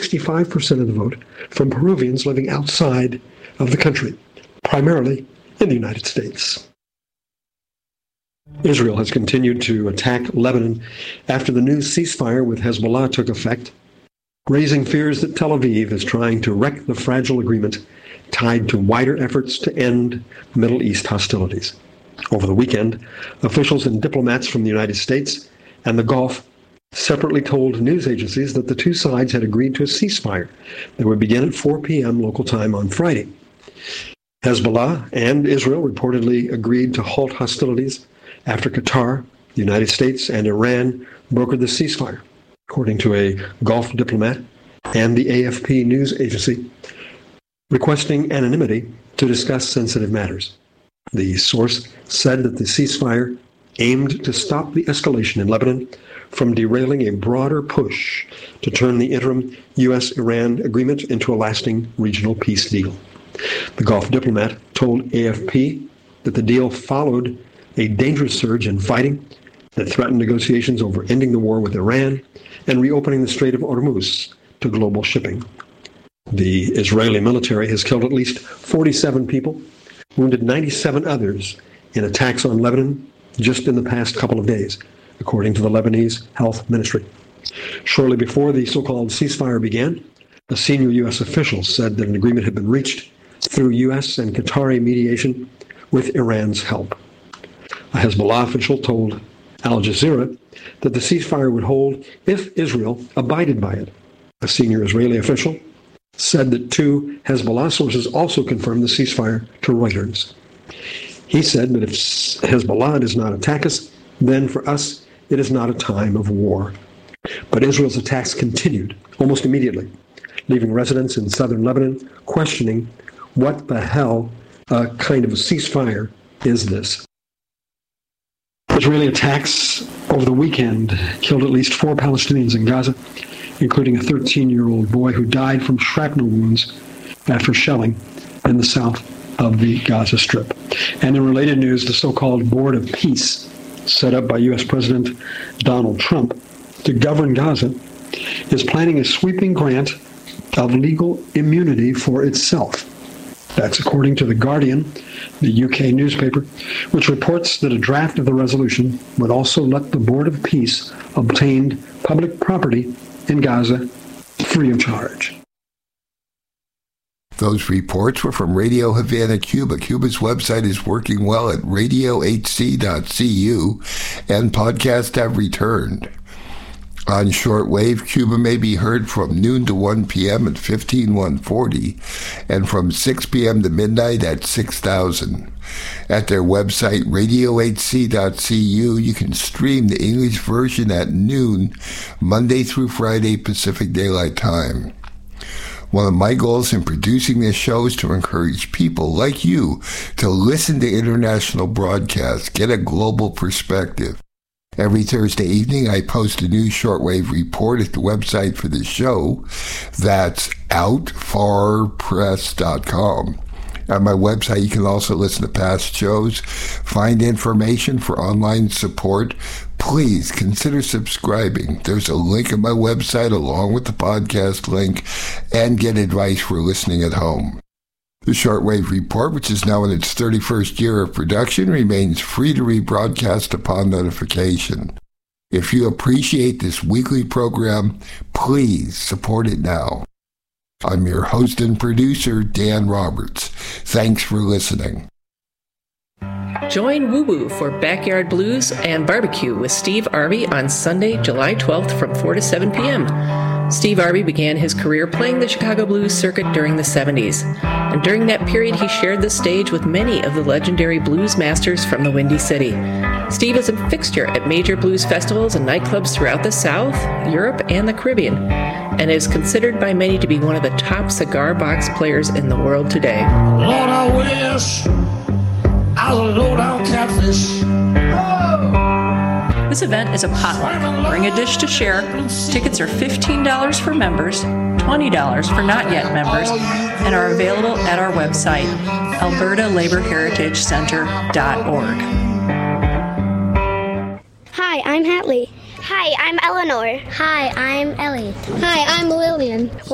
65% of the vote from Peruvians living outside of the country, primarily in the United States. Israel has continued to attack Lebanon after the new ceasefire with Hezbollah took effect, raising fears that Tel Aviv is trying to wreck the fragile agreement tied to wider efforts to end Middle East hostilities. Over the weekend, officials and diplomats from the United States and the Gulf separately told news agencies that the two sides had agreed to a ceasefire that would begin at 4 p.m. local time on Friday. Hezbollah and Israel reportedly agreed to halt hostilities after Qatar, the United States, and Iran brokered the ceasefire, according to a Gulf diplomat and the AFP news agency, requesting anonymity to discuss sensitive matters. The source said that the ceasefire aimed to stop the escalation in Lebanon from derailing a broader push to turn the interim U.S.-Iran agreement into a lasting regional peace deal. The Gulf diplomat told AFP that the deal followed a dangerous surge in fighting that threatened negotiations over ending the war with Iran and reopening the Strait of Hormuz to global shipping. The Israeli military has killed at least 47 people, wounded 97 others in attacks on Lebanon just in the past couple of days, according to the Lebanese Health Ministry. Shortly before the so-called ceasefire began, a senior U.S. official said that an agreement had been reached through U.S. and Qatari mediation with Iran's help. A Hezbollah official told Al Jazeera that the ceasefire would hold if Israel abided by it. A senior Israeli official said that two Hezbollah sources also confirmed the ceasefire to Reuters. He said that if Hezbollah does not attack us, then for us it is not a time of war. But Israel's attacks continued almost immediately, leaving residents in southern Lebanon questioning what the hell kind of a ceasefire is this. Israeli attacks over the weekend killed at least 4 Palestinians in Gaza, including a 13-year-old boy who died from shrapnel wounds after shelling in the south of the Gaza Strip. And in related news, the so-called Board of Peace, set up by U.S. President Donald Trump to govern Gaza, is planning a sweeping grant of legal immunity for itself. That's according to The Guardian, the UK newspaper, which reports that a draft of the resolution would also let the Board of Peace obtain public property in Gaza free of charge. Those reports were from Radio Havana, Cuba. Cuba's website is working well at radiohc.cu, and podcasts have returned. On shortwave, Cuba may be heard from noon to 1 p.m. at 15140 and from 6 p.m. to midnight at 6000. At their website, radiohc.cu, you can stream the English version at noon, Monday through Friday, Pacific Daylight Time. One of my goals in producing this show is to encourage people like you to listen to international broadcasts, get a global perspective. Every Thursday evening, I post a new shortwave report at the website for the show. That's outfarpress.com. On my website, you can also listen to past shows, find information for online support. Please consider subscribing. There's a link on my website along with the podcast link, and get advice for listening at home. The Shortwave Report, which is now in its 31st year of production, remains free to rebroadcast upon notification. If you appreciate this weekly program, please support it now. I'm your host and producer, Dan Roberts. Thanks for listening. Join Woo Woo for Backyard Blues and Barbecue with Steve Arby on Sunday, July 12th from 4 to 7 p.m. Steve Arby began his career playing the Chicago blues circuit during the 70s, and during that period he shared the stage with many of the legendary blues masters from the Windy City. Steve is a fixture at major blues festivals and nightclubs throughout the South, Europe, and the Caribbean, and is considered by many to be one of the top cigar box players in the world today. Lord, I wish I was a low-down catfish. This event is a potluck. Bring a dish to share. Tickets are $15 for members, $20 for not yet members, and are available at our website, albertalaborheritagecenter.org. Hi, I'm Hatley. Hi, I'm Eleanor. Hi, I'm Ellie. Hi, I'm Lillian.